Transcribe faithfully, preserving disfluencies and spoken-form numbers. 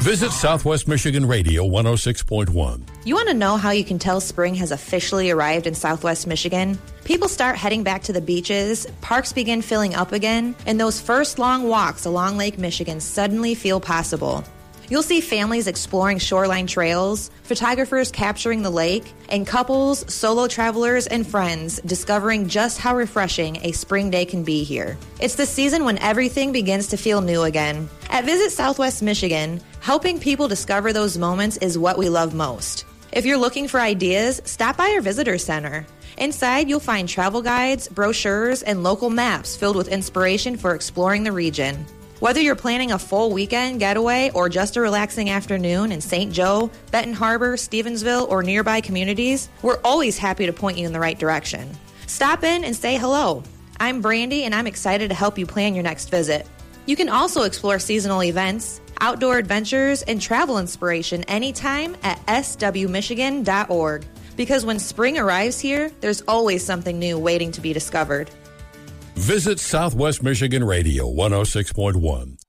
Visit Southwest Michigan Radio one oh six point one. You want to know how you can tell spring has officially arrived in Southwest Michigan? People start heading back to the beaches, parks begin filling up again, and those first long walks along Lake Michigan suddenly feel possible. You'll see families exploring shoreline trails, photographers capturing the lake, and couples, solo travelers, and friends discovering just how refreshing a spring day can be here. It's the season when everything begins to feel new again. At Visit Southwest Michigan, helping people discover those moments is what we love most. If you're looking for ideas, stop by our visitor center. Inside, you'll find travel guides, brochures, and local maps filled with inspiration for exploring the region. Whether you're planning a full weekend getaway or just a relaxing afternoon in Saint Joe, Benton Harbor, Stevensville, or nearby communities, we're always happy to point you in the right direction. Stop in and say hello. I'm Brandy, and I'm excited to help you plan your next visit. You can also explore seasonal events, outdoor adventures, and travel inspiration anytime at s w michigan dot org. Because when spring arrives here, there's always something new waiting to be discovered. Visit Southwest Michigan Radio one oh six point one.